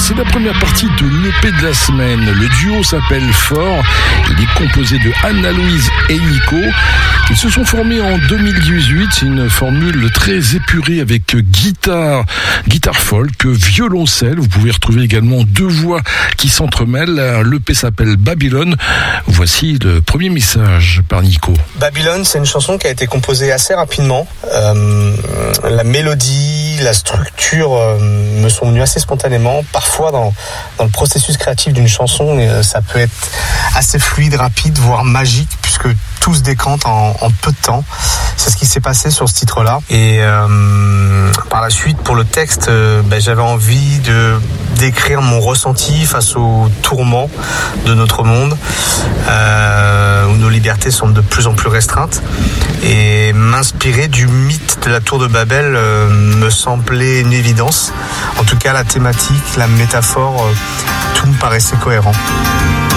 C'est la première partie de l'EP de la semaine. Le duo s'appelle Fort. Il est composé de Anna-Louise et Nico. Ils se sont formés en 2018. C'est une formule très épurée avec guitare folk, violoncelle. Vous pouvez retrouver également deux voix qui s'entremêlent. L'EP s'appelle Babylone. Voici le premier message par Nico. Babylone, c'est une chanson qui a été composée assez rapidement. La mélodie, la structure me sont venues assez spontanément. Parfois, dans le processus créatif d'une chanson, ça peut être assez fluide, rapide, voire magique, puisque tout se décante en peu de temps. C'est ce qui s'est passé sur ce titre-là. Et par la suite, pour le texte, j'avais envie de décrire mon ressenti face aux tourments de notre monde, où nos libertés sont de plus en plus restreintes. Et m'inspirer du mythe de la tour de Babel me semblait une évidence. En tout cas, la thématique, la métaphore, tout me paraissait cohérent.